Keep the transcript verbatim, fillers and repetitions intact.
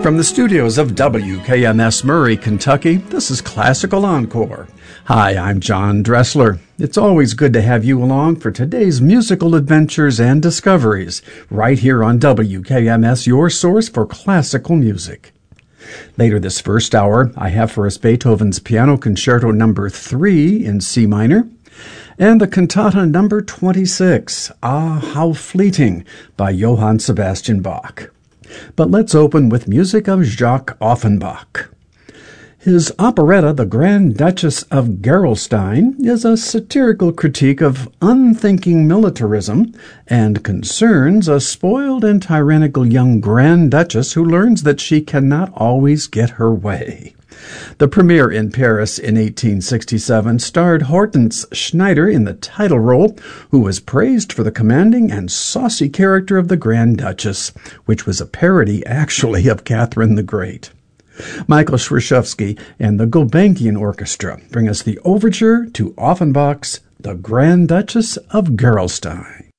From the studios of W K M S Murray, Kentucky, this is Classical Encore. Hi, I'm John Dressler. It's always good to have you along for today's musical adventures and discoveries, right here on W K M S, your source for classical music. Later this first hour, I have for us Beethoven's Piano Concerto Number three in C minor, and the Cantata Number twenty-six, Ah, How Fleeting, by Johann Sebastian Bach. But let's open with music of Jacques Offenbach. His operetta, The Grand Duchess of Gerolstein, is a satirical critique of unthinking militarism and concerns a spoiled and tyrannical young Grand Duchess who learns that she cannot always get her way. The premiere in Paris in eighteen sixty-seven starred Hortense Schneider in the title role, who was praised for the commanding and saucy character of the Grand Duchess, which was a parody, actually, of Catherine the Great. Michael Szwarczewski and the Gulbenkian Orchestra bring us the overture to Offenbach's The Grand Duchess of Gerolstein.